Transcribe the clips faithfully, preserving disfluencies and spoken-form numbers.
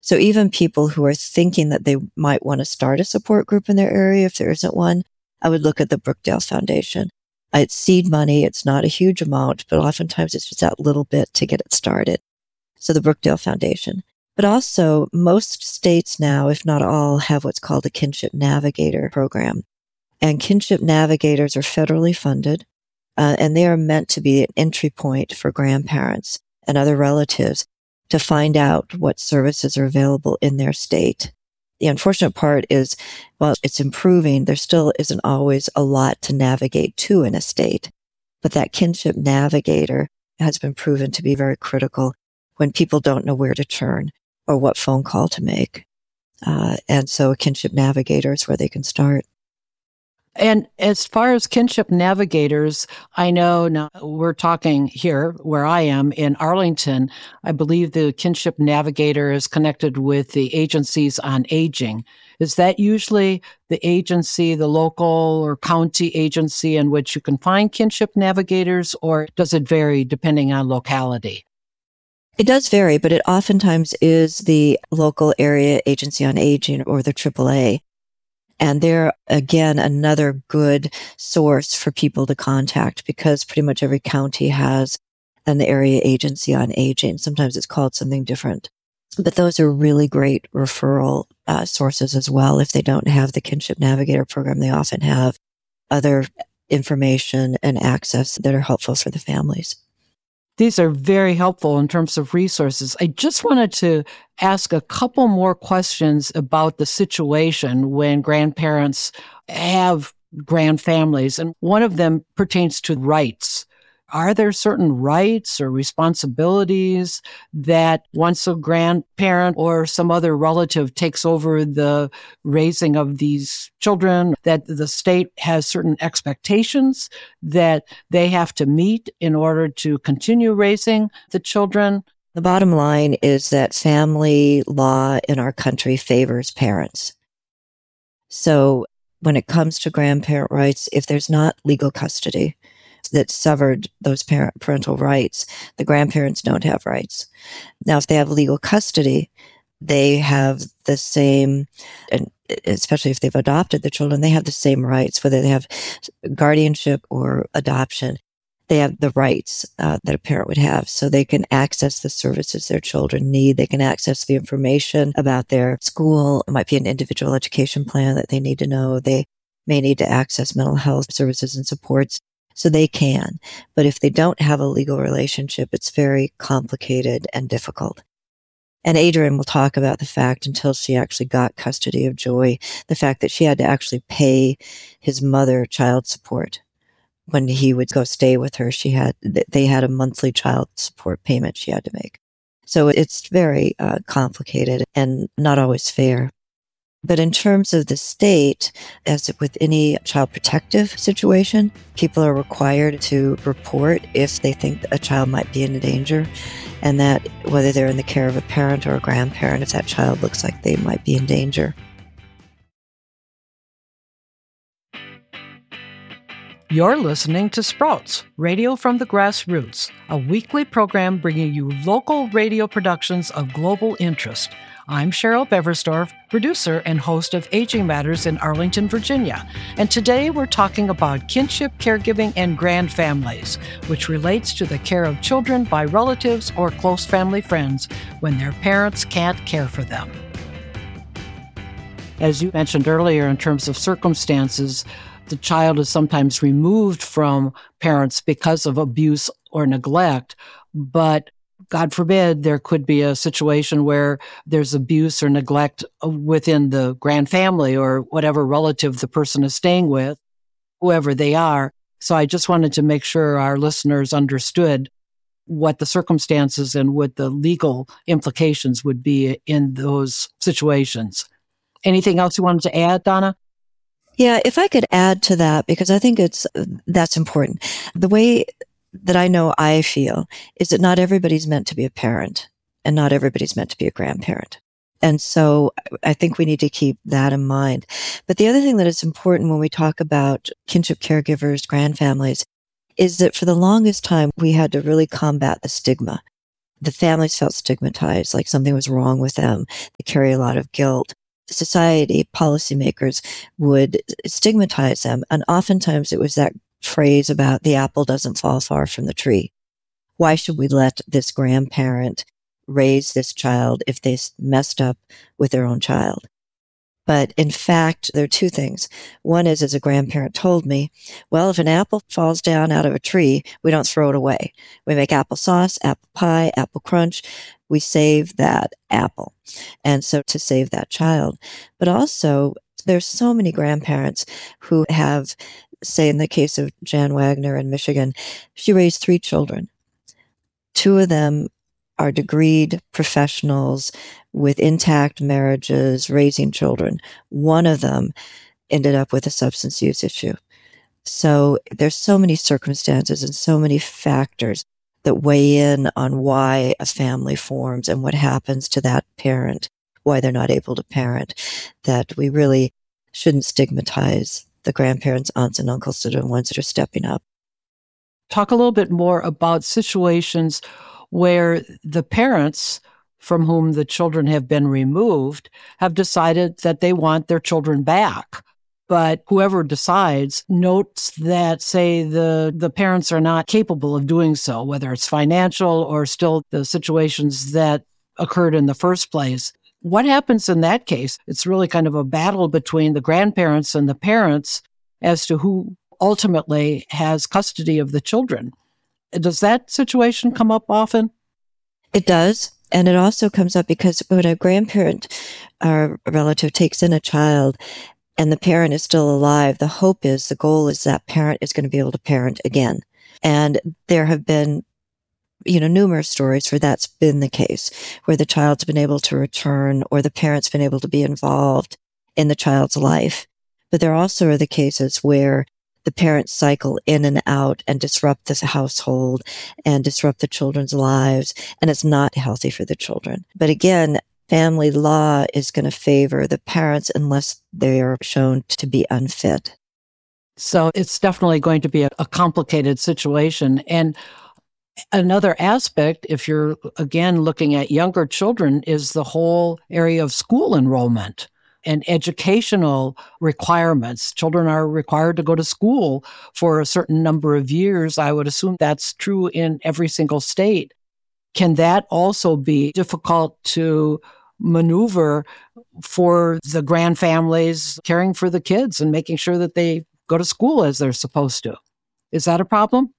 So even people who are thinking that they might want to start a support group in their area, if there isn't one, I would look at the Brookdale Foundation. It's seed money. It's not a huge amount, but oftentimes it's just that little bit to get it started. So the Brookdale Foundation. But also, most states now, if not all, have what's called a Kinship Navigator program. And Kinship Navigators are federally funded, uh, and they are meant to be an entry point for grandparents and other relatives to find out what services are available in their state. The unfortunate part is, while it's improving, there still isn't always a lot to navigate to in a state. But that Kinship Navigator has been proven to be very critical when people don't know where to turn or what phone call to make. Uh, and so a Kinship Navigator is where they can start. And as far as Kinship Navigators, I know now we're talking here where I am in Arlington. I believe the Kinship Navigator is connected with the agencies on aging. Is that usually the agency, the local or county agency in which you can find Kinship Navigators, or does it vary depending on locality? It does vary, but it oftentimes is the local area agency on aging or the triple A. And they're, again, another good source for people to contact because pretty much every county has an area agency on aging. Sometimes it's called something different. But those are really great referral uh, sources as well. If they don't have the Kinship Navigator program, they often have other information and access that are helpful for the families. These are very helpful in terms of resources. I just wanted to ask a couple more questions about the situation when grandparents have grand families, and one of them pertains to rights. Are there certain rights or responsibilities that once a grandparent or some other relative takes over the raising of these children, that the state has certain expectations that they have to meet in order to continue raising the children? The bottom line is that family law in our country favors parents. So when it comes to grandparent rights, if there's not legal custody that severed those parent, parental rights, the grandparents don't have rights. Now, if they have legal custody, they have the same, and especially if they've adopted the children, they have the same rights, whether they have guardianship or adoption. They have the rights uh, that a parent would have, so they can access the services their children need. They can access the information about their school. It might be an individual education plan that they need to know. They may need to access mental health services and supports. So they can. But if they don't have a legal relationship, it's very complicated and difficult. And Adrienne will talk about the fact, until she actually got custody of Joy, the fact that she had to actually pay his mother child support. When he would go stay with her, she had, they had a monthly child support payment she had to make. So it's very uh, complicated and not always fair. But in terms of the state, as with any child protective situation, people are required to report if they think a child might be in danger, and that whether they're in the care of a parent or a grandparent, if that child looks like they might be in danger. You're listening to Sprouts, Radio from the Grassroots, a weekly program bringing you local radio productions of global interest. I'm Cheryl Beversdorf, producer and host of Aging Matters in Arlington, Virginia. And today we're talking about kinship, caregiving, and grand families, which relates to the care of children by relatives or close family friends when their parents can't care for them. As you mentioned earlier, in terms of circumstances, the child is sometimes removed from parents because of abuse or neglect, but God forbid, there could be a situation where there's abuse or neglect within the grand family or whatever relative the person is staying with, whoever they are. So I just wanted to make sure our listeners understood what the circumstances and what the legal implications would be in those situations. Anything else you wanted to add, Donna? Yeah, if I could add to that, because I think it's that's important. The way that I know I feel is that not everybody's meant to be a parent and not everybody's meant to be a grandparent. And so I think we need to keep that in mind. But the other thing that is important when we talk about kinship caregivers, grand families, is that for the longest time, we had to really combat the stigma the families felt stigmatized, like something was wrong with them. They carry a lot of guilt. Society, policymakers would stigmatize them. And oftentimes it was that phrase about the apple doesn't fall far from the tree. Why should we let this grandparent raise this child if they messed up with their own child? But in fact, there are two things. One is, as a grandparent told me, well, if an apple falls down out of a tree, we don't throw it away. We make applesauce, apple pie, apple crunch. We save that apple. And so to save that child. But also, there's so many grandparents who have, say in the case of Jan Wagner in Michigan, she raised three children. Two of them are degreed professionals with intact marriages, raising children. One of them ended up with a substance use issue. So there's so many circumstances and so many factors that weigh in on why a family forms and what happens to that parent, why they're not able to parent, that we really shouldn't stigmatize the grandparents, aunts, and uncles that are the ones that are stepping up. Talk a little bit more about situations where the parents from whom the children have been removed have decided that they want their children back. But whoever decides notes that, say, the, the parents are not capable of doing so, whether it's financial or still the situations that occurred in the first place. What happens in that case? It's really kind of a battle between the grandparents and the parents as to who ultimately has custody of the children. Does that situation come up often? It does. And it also comes up because when a grandparent or a relative takes in a child and the parent is still alive, the hope is, the goal is that parent is going to be able to parent again. And there have been, you know, numerous stories where that's been the case, where the child's been able to return or the parent's been able to be involved in the child's life. But there also are the cases where the parents cycle in and out and disrupt the household and disrupt the children's lives, and it's not healthy for the children. But again, family law is going to favor the parents unless they are shown to be unfit. So it's definitely going to be a, a complicated situation. And another aspect, if you're, again, looking at younger children, is the whole area of school enrollment and educational requirements. Children are required to go to school for a certain number of years. I would assume that's true in every single state. Can that also be difficult to maneuver for the grand families caring for the kids and making sure that they go to school as they're supposed to? Is that a problem?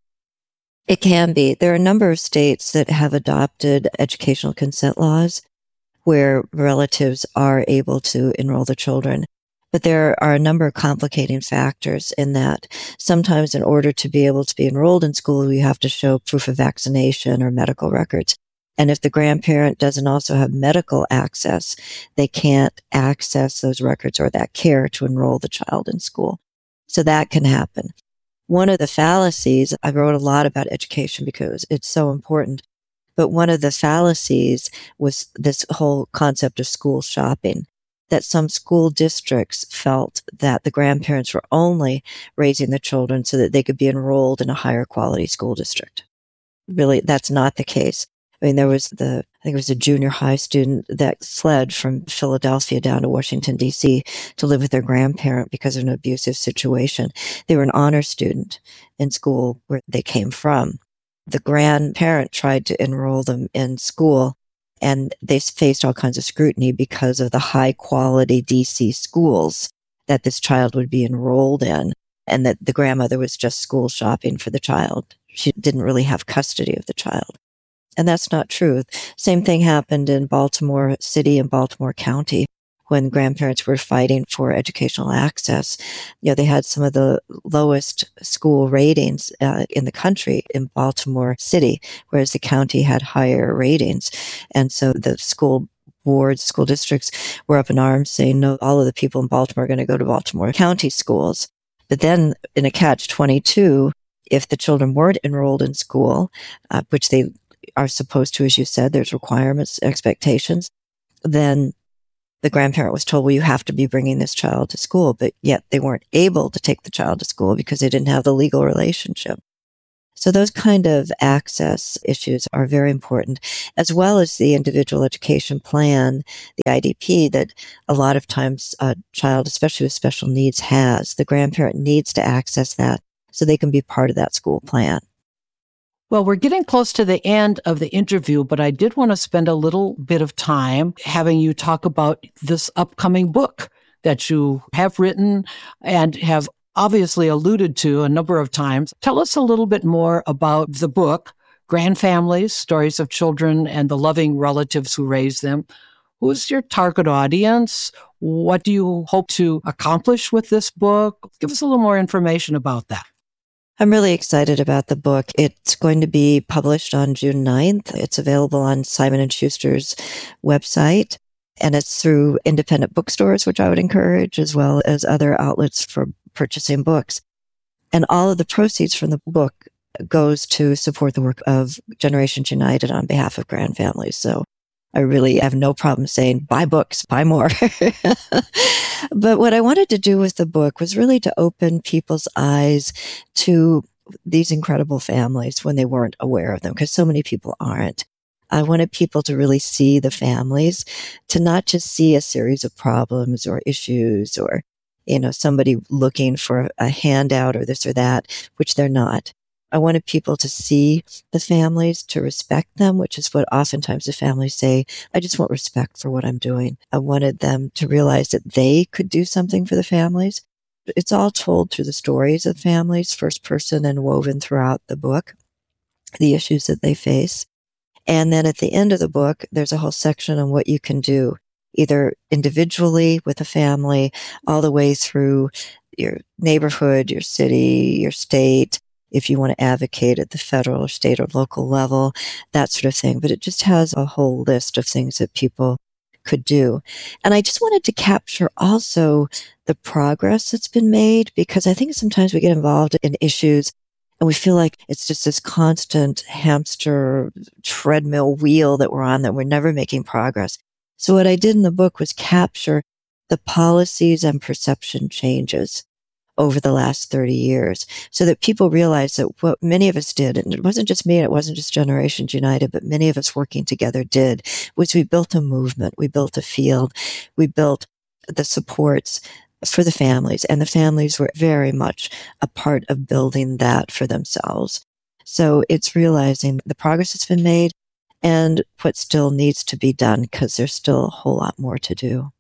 It can be. There are a number of states that have adopted educational consent laws where relatives are able to enroll the children. But there are a number of complicating factors in that. Sometimes in order to be able to be enrolled in school, you have to show proof of vaccination or medical records. And if the grandparent doesn't also have medical access, they can't access those records or that care to enroll the child in school. So that can happen. One of the fallacies, I wrote a lot about education because it's so important, but one of the fallacies was this whole concept of school shopping, that some school districts felt that the grandparents were only raising the children so that they could be enrolled in a higher quality school district. Really, that's not the case. I mean, there was the, I think it was a junior high student that fled from Philadelphia down to Washington, D C to live with their grandparent because of an abusive situation. They were an honor student in school where they came from. The grandparent tried to enroll them in school, and they faced all kinds of scrutiny because of the high quality D C schools that this child would be enrolled in, and that the grandmother was just school shopping for the child. She didn't really have custody of the child. And that's not true. Same thing happened in Baltimore City and Baltimore County when grandparents were fighting for educational access. You know, they had some of the lowest school ratings uh, in the country in Baltimore City, whereas the county had higher ratings. And so the school boards, school districts were up in arms saying, no, all of the people in Baltimore are going to go to Baltimore County schools. But then in a catch twenty-two, if the children weren't enrolled in school, uh, which they are supposed to, as you said, there's requirements, expectations, then the grandparent was told, well, you have to be bringing this child to school, but yet they weren't able to take the child to school because they didn't have the legal relationship. So those kind of access issues are very important, as well as the individual education plan, the I D P, that a lot of times a child, especially with special needs, has. The grandparent needs to access that so they can be part of that school plan. Well, we're getting close to the end of the interview, but I did want to spend a little bit of time having you talk about this upcoming book that you have written and have obviously alluded to a number of times. Tell us a little bit more about the book, Grand Families, Stories of Children and the Loving Relatives Who Raise Them. Who's your target audience? What do you hope to accomplish with this book? Give us a little more information about that. I'm really excited about the book. It's going to be published on June ninth. It's available on Simon and Schuster's website, and it's through independent bookstores, which I would encourage, as well as other outlets for purchasing books. And all of the proceeds from the book goes to support the work of Generations United on behalf of Grand Families. So I really have no problem saying, buy books, buy more. But what I wanted to do with the book was really to open people's eyes to these incredible families when they weren't aware of them, because so many people aren't. I wanted people to really see the families, to not just see a series of problems or issues or, you know, somebody looking for a handout or this or that, which they're not. I wanted people to see the families, to respect them, which is what oftentimes the families say. I just want respect for what I'm doing. I wanted them to realize that they could do something for the families. It's all told through the stories of families, first person and woven throughout the book, the issues that they face. And then at the end of the book, there's a whole section on what you can do, either individually with a family, all the way through your neighborhood, your city, your state, if you want to advocate at the federal or state or local level, that sort of thing. But it just has a whole list of things that people could do. And I just wanted to capture also the progress that's been made, because I think sometimes we get involved in issues and we feel like it's just this constant hamster treadmill wheel that we're on, that we're never making progress. So what I did in the book was capture the policies and perception changes over the last thirty years, so that people realize that what many of us did, and it wasn't just me, and it wasn't just Generations United, but many of us working together did, was we built a movement, we built a field, we built the supports for the families, and the families were very much a part of building that for themselves. So it's realizing the progress that's been made and what still needs to be done, because there's still a whole lot more to do.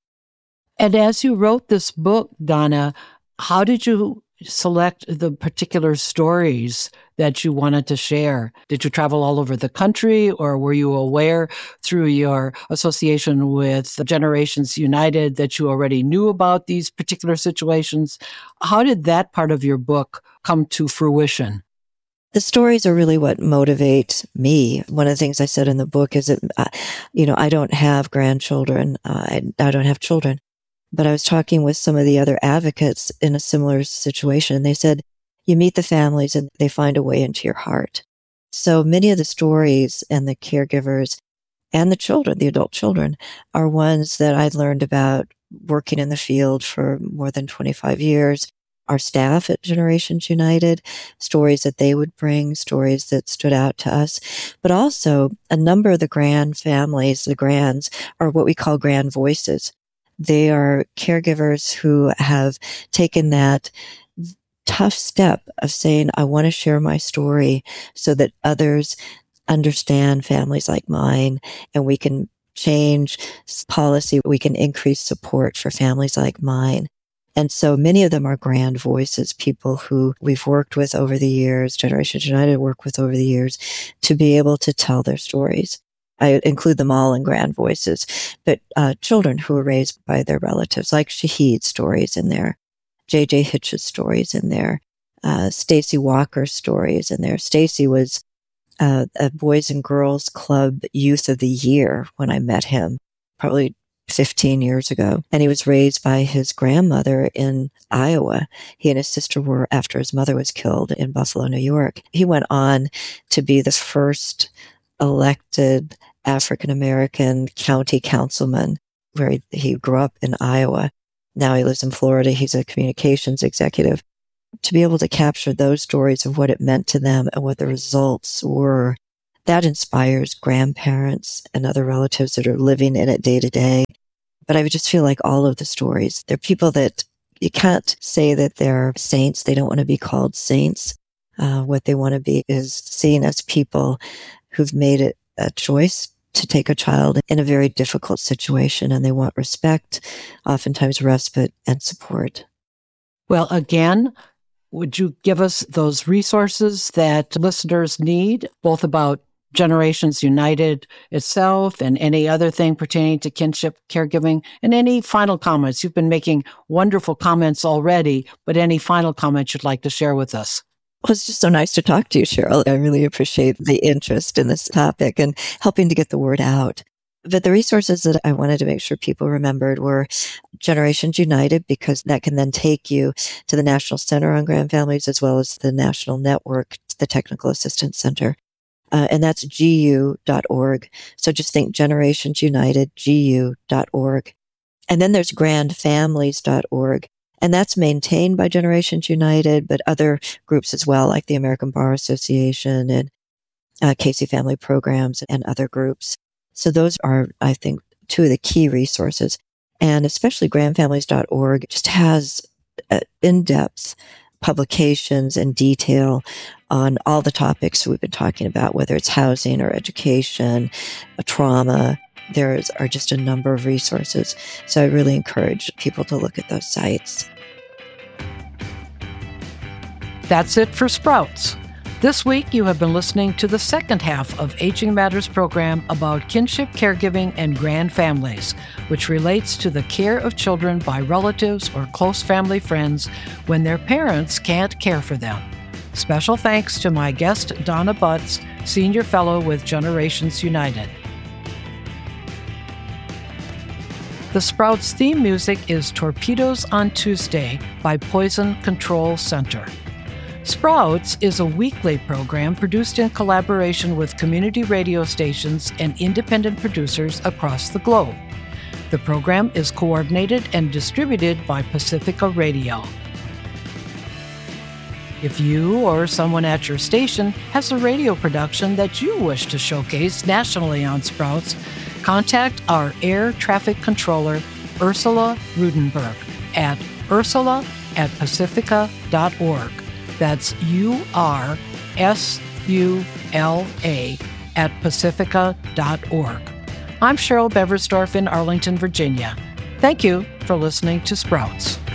And as you wrote this book, Donna, how did you select the particular stories that you wanted to share? Did you travel all over the country, or were you aware through your association with Generations United that you already knew about these particular situations? How did that part of your book come to fruition? The stories are really what motivate me. One of the things I said in the book is that, uh, you know, I don't have grandchildren. Uh, I, I don't have children. But I was talking with some of the other advocates in a similar situation. They said, you meet the families and they find a way into your heart. So many of the stories and the caregivers and the children, the adult children, are ones that I'd learned about working in the field for more than twenty-five years. Our staff at Generations United, stories that they would bring, stories that stood out to us. But also a number of the grand families, the grands, are what we call grand voices. They are caregivers who have taken that tough step of saying, I want to share my story so that others understand families like mine, and we can change policy. We can increase support for families like mine. And so many of them are grand voices, people who we've worked with over the years, Generations United worked with over the years, to be able to tell their stories. I include them all in grand voices, but uh, children who were raised by their relatives, like Shahid's stories in there, J J Hitch's stories in there, uh, Stacy Walker's stories in there. Stacy was uh, a Boys and Girls Club Youth of the Year when I met him, probably fifteen years ago. And he was raised by his grandmother in Iowa. He and his sister were, after his mother was killed, in Buffalo, New York. He went on to be the first elected African-American county councilman, where he, he grew up in Iowa. Now he lives in Florida. He's a communications executive. to be able to capture those stories of what it meant to them and what the results were, that inspires grandparents and other relatives that are living in it day to day. But I would just feel like all of the stories, they're people that you can't say that they're saints. They don't want to be called saints. Uh, what they want to be is seen as people who've made it a choice to take a child in a very difficult situation, and they want respect, oftentimes respite and support. Well, again, would you give us those resources that listeners need, both about Generations United itself and any other thing pertaining to kinship caregiving, and any final comments? You've been making wonderful comments already, but any final comments you'd like to share with us? Well, it's just so nice to talk to you, Cheryl. I really appreciate the interest in this topic and helping to get the word out. But the resources that I wanted to make sure people remembered were Generations United, because that can then take you to the National Center on Grand Families, as well as the National Network, the Technical Assistance Center. Uh, and that's G U dot org. So just think Generations United, G U dot org. And then there's grand families dot org. And that's maintained by Generations United, but other groups as well, like the American Bar Association and uh, Casey Family Programs and other groups. So those are, I think, two of the key resources. And especially grand families dot org just has uh, in-depth publications and detail on all the topics we've been talking about, whether it's housing or education, trauma. There are just a number of resources. So I really encourage people to look at those sites. That's it for Sprouts. This week, you have been listening to the second half of Aging Matters program about kinship caregiving and grand families, which relates to the care of children by relatives or close family friends when their parents can't care for them. Special thanks to my guest, Donna Butts, Senior Fellow with Generations United. The Sprouts theme music is Torpedoes on Tuesday by Poison Control Center. Sprouts is a weekly program produced in collaboration with community radio stations and independent producers across the globe. The program is coordinated and distributed by Pacifica Radio. If you or someone at your station has a radio production that you wish to showcase nationally on Sprouts, contact our air traffic controller, Ursula Rudenberg, at ursula at pacifica dot org. That's U R S U L A at pacifica dot org. I'm Cheryl Beversdorf in Arlington, Virginia. Thank you for listening to Sprouts.